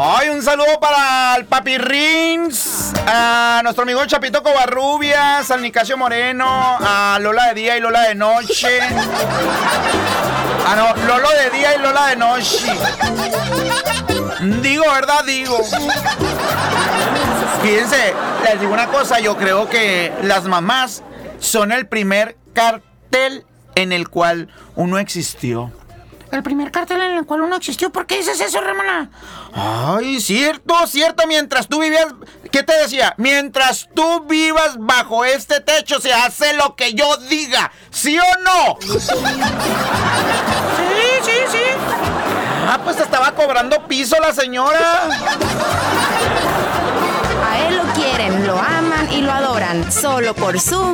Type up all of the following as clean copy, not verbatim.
Ay, un saludo para el Papi Rins, a nuestro amigo Chapito Covarrubias, al Nicasio Moreno, a Lola de día y Lola de noche. Ah, no, Lolo de día y Lola de noche. Digo, ¿verdad? Digo. Fíjense, les digo una cosa, yo creo que las mamás son el primer cartel en el cual uno existió. El primer cartel en el cual uno existió. ¿Por qué dices eso, Ramona? Ay, cierto. Mientras tú vivías... ¿Qué te decía? Mientras tú vivas bajo este techo se hace lo que yo diga. ¿Sí o no? Sí. Ah, pues estaba cobrando piso la señora. A él lo quieren, lo aman y lo adoran. Solo por su...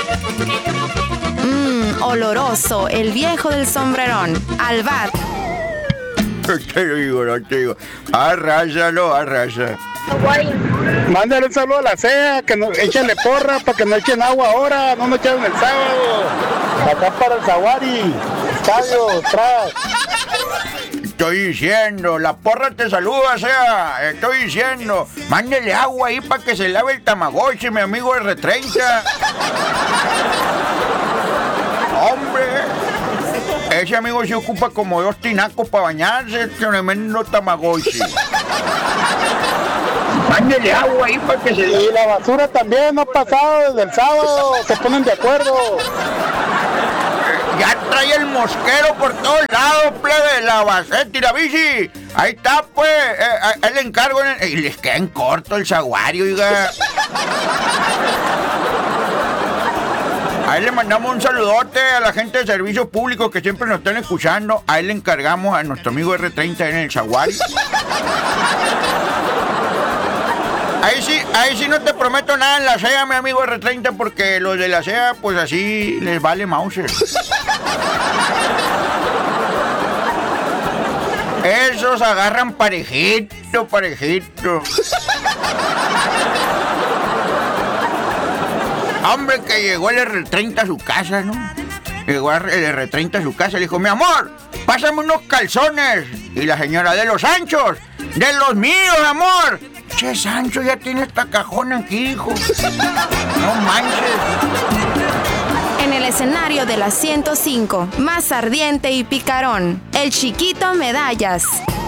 oloroso, el viejo del sombrerón, Albat. No te digo. Arrásalo. Mándale un saludo a la CEA, que échale porra para que no echen agua ahora, no nos echen el sábado. Acá para el Zaguari, estadio, atrás. Estoy diciendo, la porra te saluda, sea. Estoy diciendo, mándele agua ahí para que se lave el Tamagotchi, mi amigo R30. Hombre, ese amigo se ocupa como 2 tinacos para bañarse, tremendo Tamagotchi. Mándele agua ahí para que se... Y la basura también no ha pasado desde el sábado, se ponen de acuerdo. Ya trae el mosquero por todos lados, plebe, la baseta y la bici. Ahí está, pues, el encargo. Y les queda en corto el Zaguario, oiga. Ahí le mandamos un saludote a la gente de servicios públicos que siempre nos están escuchando. Ahí le encargamos a nuestro amigo R30 en el Zaguari. Ahí sí no te prometo nada en la CEA, mi amigo R30, porque los de la CEA, pues así les vale Mauser. Esos agarran parejito. Hombre, que llegó el R30 a su casa, ¿no? Llegó el R30 a su casa y le dijo, mi amor, pásame unos calzones. Y la señora, ¿de los anchos? De los míos, amor. Che, Sancho, ya tiene esta cajona aquí, hijo. No manches. En el escenario de la 105, más ardiente y picarón, el Chiquito Medallas.